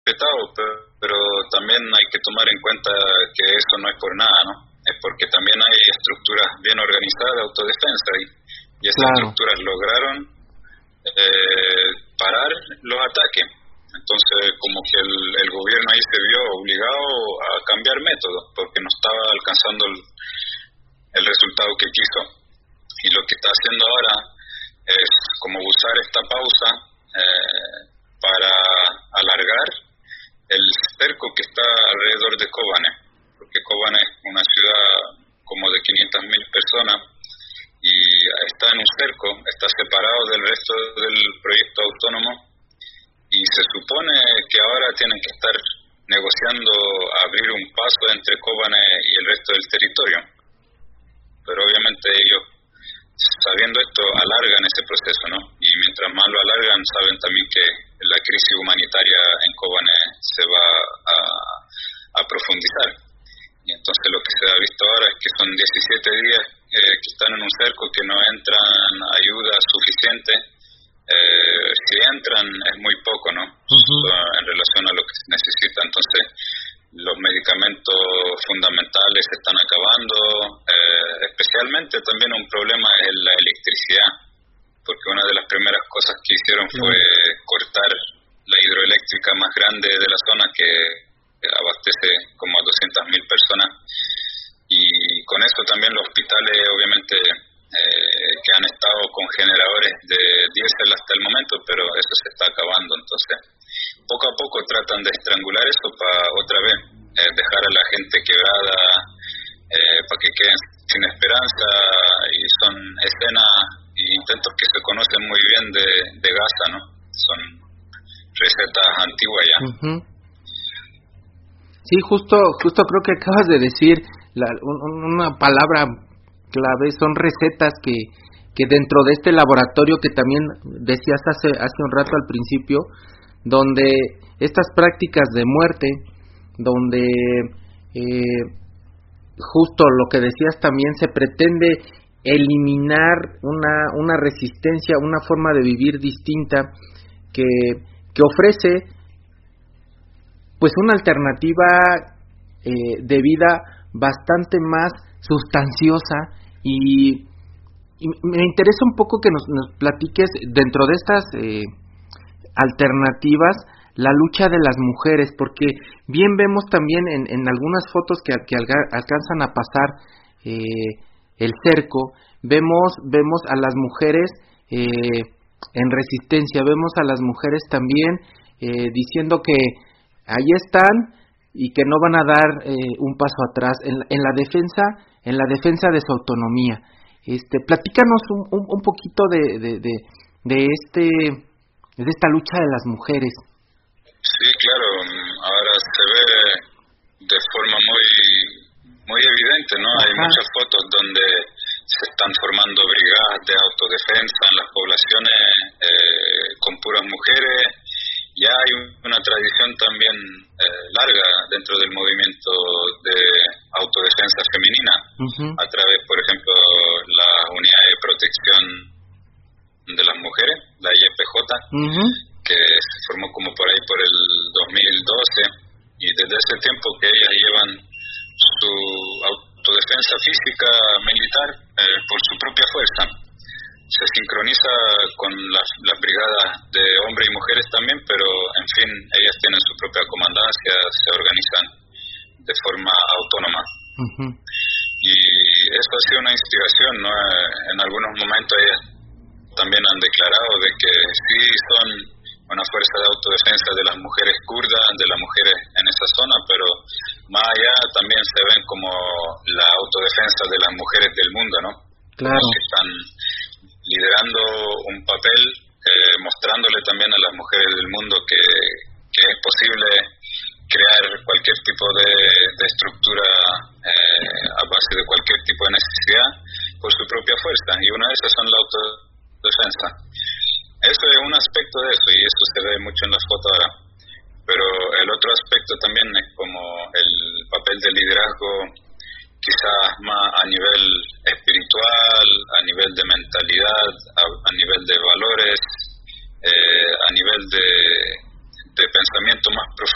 respetado, pero también hay que tomar en cuenta que eso no es por nada, ¿no? Es porque también hay estructuras bien organizadas de autodefensa y esas estructuras lograron parar los ataques. Entonces, como que el gobierno ahí se vio obligado a cambiar métodos porque no estaba alcanzando el resultado que quiso. Y lo que está haciendo ahora es como usar esta pausa para alargar el cerco que está alrededor de Kobane, porque Kobane es una ciudad como de 500.000 personas y está en un cerco, está separado del resto del proyecto autónomo y se supone que ahora tienen que estar negociando abrir un paso entre Kobane y el resto del territorio, pero obviamente ellos, sabiendo esto, alargan ese proceso, ¿no? Y mientras más lo alargan, saben también que la crisis humanitaria en Kobane se va a profundizar. Y entonces lo que se ha visto ahora es que son 17 días que están en un cerco, que no entran ayuda suficiente. Si entran es muy poco, ¿no? En relación a lo que se necesita. Entonces los medicamentos fundamentales se están acabando, especialmente también un problema es la electricidad, porque una de las primeras cosas que hicieron fue cortar la hidroeléctrica más grande de la zona, que abastece como a 200.000 personas, y con eso también los hospitales obviamente que han estado con generadores de diésel hasta el momento, pero eso se está acabando. Entonces poco a poco tratan de estrangular eso para otra vez dejar a la gente quebrada, para que queden sin esperanza, y son escenas y intentos que se conocen muy bien de Gaza, ¿no? Son recetas antiguas ya. Sí, justo creo que acabas de decir una palabra clave, son recetas que dentro de este laboratorio que también decías hace un rato al principio, donde estas prácticas de muerte, donde justo lo que decías también, se pretende eliminar una resistencia, una forma de vivir distinta que ofrece pues una alternativa de vida bastante más sustanciosa, y me interesa un poco que nos platiques dentro de estas alternativas la lucha de las mujeres, porque bien vemos también en algunas fotos que alcanzan a pasar el cerco, vemos a las mujeres en resistencia, vemos a las mujeres también diciendo que ahí están y que no van a dar un paso atrás en la defensa de su autonomía. Platícanos un poquito de esta lucha de las mujeres. Sí, claro, ahora se ve de forma muy evidente, ¿no? Hay muchas fotos donde se están formando brigadas de autodefensa en las poblaciones con puras mujeres. Ya hay una tradición también larga dentro del movimiento de autodefensa femenina, a través, por ejemplo, la Unidad de Protección de las Mujeres, la IEPJ, que se formó como por ahí por el 2012, y desde ese tiempo que ellas llevan su autodefensa física militar por su propia fuerza. Se sincroniza con las brigadas de hombres y mujeres también, pero en fin, ellas tienen su propia comandancia, se organizan de forma autónoma. Y eso ha sido una inspiración, ¿no? En algunos momentos ellas también han declarado de que sí son una fuerza de autodefensa de las mujeres kurdas, de las mujeres en esa zona, pero más allá también se ven como la autodefensa de las mujeres del mundo, ¿no? Claro. Que están liderando un papel, mostrándole también a las mujeres del mundo que es posible crear cualquier tipo de estructura a base de cualquier tipo de necesidad por su propia fuerza, y una de esas son la autodefensa. Eso es un aspecto de eso, y eso se ve mucho en las fotos ahora. Pero el otro aspecto también es como el papel de liderazgo, quizás más a nivel espiritual, a nivel de mentalidad, a nivel de valores, a nivel de pensamiento más profundo.